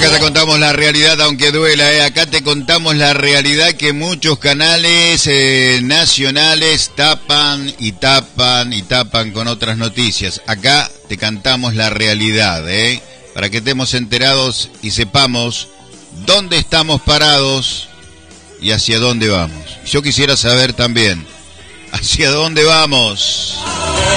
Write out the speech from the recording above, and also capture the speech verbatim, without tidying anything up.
acá te contamos la realidad, aunque duela, ¿eh? Acá te contamos la realidad que muchos canales eh, nacionales tapan y tapan y tapan con otras noticias. Acá te cantamos la realidad, ¿eh? Para que estemos enterados y sepamos dónde estamos parados y hacia dónde vamos. Yo quisiera saber también, ¿hacia dónde vamos?